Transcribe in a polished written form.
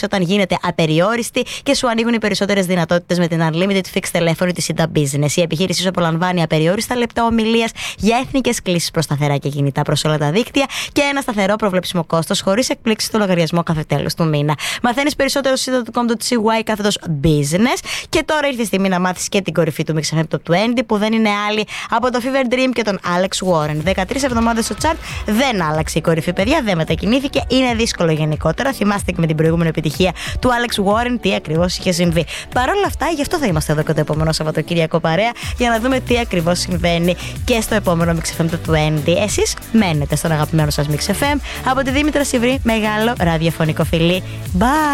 όταν γίνεται απεριόριστη και σου ανοίγουν οι περισσότερες δυνατότητες με την Unlimited Fixed Telephony της Ida Business. Η επιχείρησή σου απολαμβάνει απεριόριστα λεπτά ομιλίας για εθνικές κλήσεις προς σταθερά και κινητά προς όλα τα δίκτυα και ένα σταθερό προβλέψιμο κόστος χωρίς εκπλήξεις στο λογαριασμό κάθε τέλος του μήνα. Μαθαίνεις περισσότερο στο sita.com.cy/business και τώρα ήρθε η στιγμή να μάθεις και την κορυφή του Mix FM Top 20 που δεν είναι άλλη από το Fever Dream και τον Alex Warren. 13 εβδομάδες στο chart, δεν άλλαξε η κορυφή, παιδιά, δεν μετακινήθηκε. Είναι δύσκολο γενικότερα. Θυμάστε και με την προηγούμενη επιτυχία του Alex Warren τι ακριβώς είχε συμβεί. Παρ' όλα αυτά, γι' αυτό θα είμαστε εδώ και το επόμενο Σαββατοκύριακο παρέα για να δούμε τι ακριβώς συμβαίνει και στο επόμενο Mix FM Top 20. Εσείς μένετε στον αγαπημένο σας Mix FM. Από τη Δήμητρα Σιβρή, μεγάλο ραδιοφωνικό φιλί. Bye!